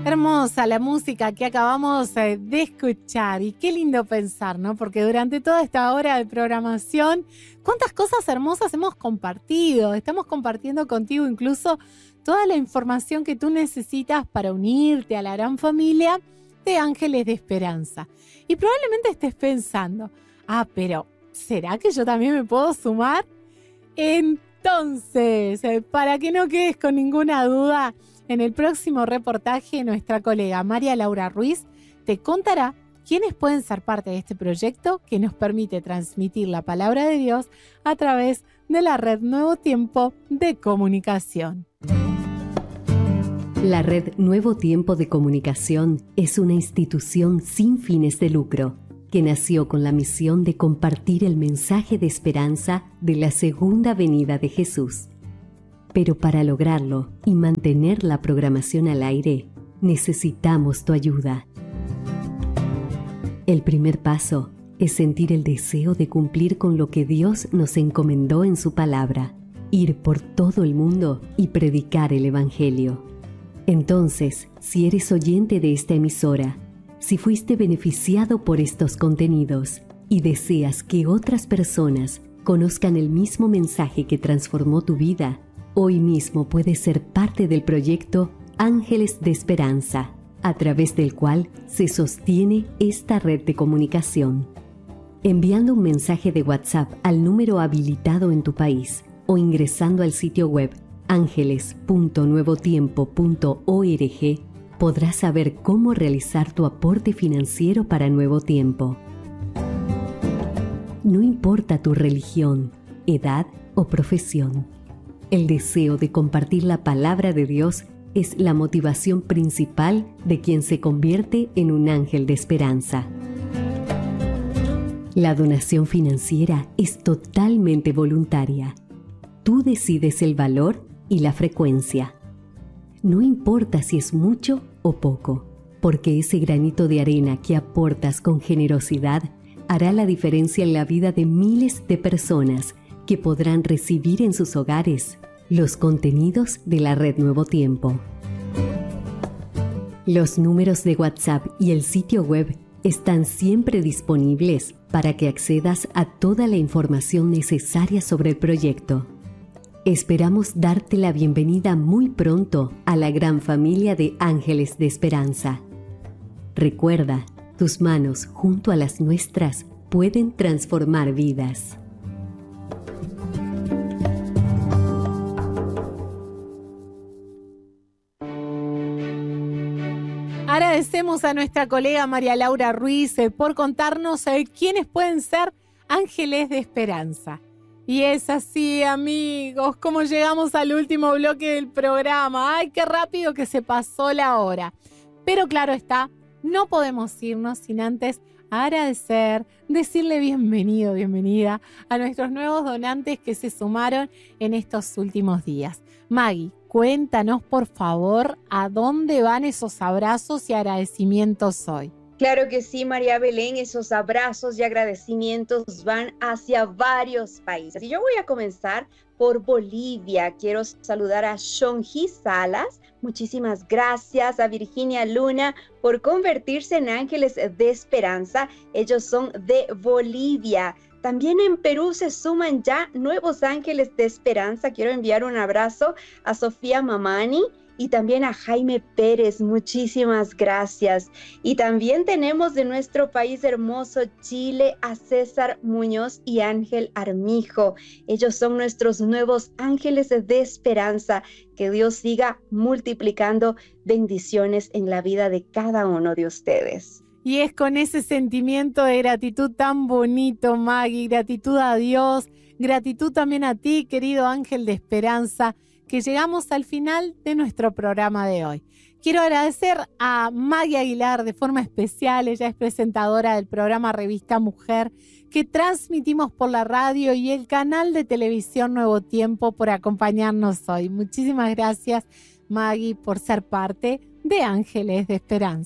Hermosa la música que acabamos de escuchar y qué lindo pensar, ¿no? Porque durante toda esta hora de programación, cuántas cosas hermosas hemos compartido. Estamos compartiendo contigo incluso toda la información que tú necesitas para unirte a la gran familia de Ángeles de Esperanza. Y probablemente estés pensando, pero ¿será que yo también me puedo sumar? Entonces, para que no quedes con ninguna duda, en el próximo reportaje, nuestra colega María Laura Ruiz te contará quiénes pueden ser parte de este proyecto que nos permite transmitir la palabra de Dios a través de la red Nuevo Tiempo de Comunicación. La red Nuevo Tiempo de Comunicación es una institución sin fines de lucro que nació con la misión de compartir el mensaje de esperanza de la segunda venida de Jesús. Pero para lograrlo y mantener la programación al aire, necesitamos tu ayuda. El primer paso es sentir el deseo de cumplir con lo que Dios nos encomendó en su palabra, ir por todo el mundo y predicar el Evangelio. Entonces, si eres oyente de esta emisora, si fuiste beneficiado por estos contenidos y deseas que otras personas conozcan el mismo mensaje que transformó tu vida, hoy mismo puedes ser parte del proyecto Ángeles de Esperanza, a través del cual se sostiene esta red de comunicación. Enviando un mensaje de WhatsApp al número habilitado en tu país o ingresando al sitio web angeles.nuevotiempo.org, podrás saber cómo realizar tu aporte financiero para Nuevo Tiempo. No importa tu religión, edad o profesión. El deseo de compartir la palabra de Dios es la motivación principal de quien se convierte en un ángel de esperanza. La donación financiera es totalmente voluntaria. Tú decides el valor y la frecuencia. No importa si es mucho o poco, porque ese granito de arena que aportas con generosidad hará la diferencia en la vida de miles de personas que podrán recibir en sus hogares los contenidos de la red Nuevo Tiempo. Los números de WhatsApp y el sitio web están siempre disponibles para que accedas a toda la información necesaria sobre el proyecto. Esperamos darte la bienvenida muy pronto a la gran familia de Ángeles de Esperanza. Recuerda, tus manos junto a las nuestras pueden transformar vidas. Agradecemos a nuestra colega María Laura Ruiz por contarnos quiénes pueden ser Ángeles de Esperanza. Y es así, amigos, como llegamos al último bloque del programa. ¡Ay, qué rápido que se pasó la hora! Pero claro está, no podemos irnos sin antes agradecer, decirle bienvenido, bienvenida a nuestros nuevos donantes que se sumaron en estos últimos días. Maggie, cuéntanos por favor a dónde van esos abrazos y agradecimientos hoy. Claro que sí, María Belén, esos abrazos y agradecimientos van hacia varios países. Y yo voy a comenzar por Bolivia. Quiero saludar a Shonji Salas. Muchísimas gracias a Virginia Luna por convertirse en Ángeles de Esperanza. Ellos son de Bolivia. También en Perú se suman ya nuevos Ángeles de Esperanza. Quiero enviar un abrazo a Sofía Mamani y también a Jaime Pérez, muchísimas gracias. Y también tenemos de nuestro país hermoso Chile a César Muñoz y Ángel Armijo. Ellos son nuestros nuevos Ángeles de Esperanza. Que Dios siga multiplicando bendiciones en la vida de cada uno de ustedes. Y es con ese sentimiento de gratitud tan bonito, Maggie, gratitud a Dios, gratitud también a ti, querido Ángel de Esperanza, que llegamos al final de nuestro programa de hoy. Quiero agradecer a Maggie Aguilar de forma especial. Ella es presentadora del programa Revista Mujer que transmitimos por la radio y el canal de televisión Nuevo Tiempo por acompañarnos hoy. Muchísimas gracias, Maggie, por ser parte de Ángeles de Esperanza.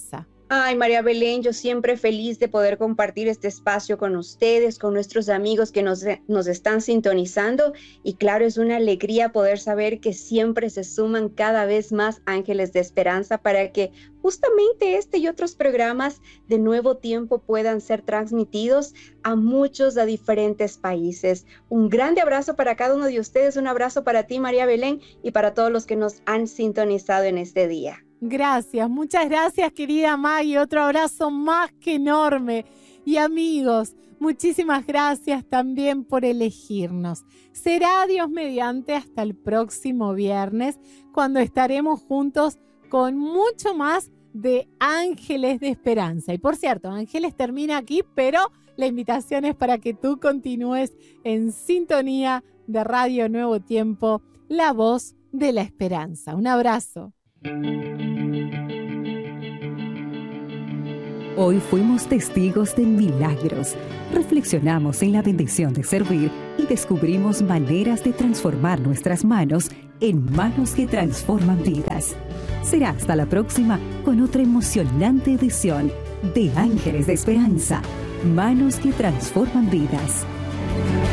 Ay, María Belén, yo siempre feliz de poder compartir este espacio con ustedes, con nuestros amigos que nos están sintonizando. Y claro, es una alegría poder saber que siempre se suman cada vez más ángeles de esperanza para que justamente este y otros programas de Nuevo Tiempo puedan ser transmitidos a diferentes países. Un grande abrazo para cada uno de ustedes, un abrazo para ti, María Belén, y para todos los que nos han sintonizado en este día. Gracias, muchas gracias, querida Maggie. Otro abrazo más que enorme. Y amigos, muchísimas gracias también por elegirnos. Será Dios mediante hasta el próximo viernes, cuando estaremos juntos con mucho más de Ángeles de Esperanza. Y por cierto, Ángeles termina aquí, pero la invitación es para que tú continúes en sintonía de Radio Nuevo Tiempo, la voz de la esperanza. Un abrazo. Hoy fuimos testigos de milagros, reflexionamos en la bendición de servir y descubrimos maneras de transformar nuestras manos en manos que transforman vidas. Será hasta la próxima con otra emocionante edición de Ángeles de Esperanza, manos que transforman vidas.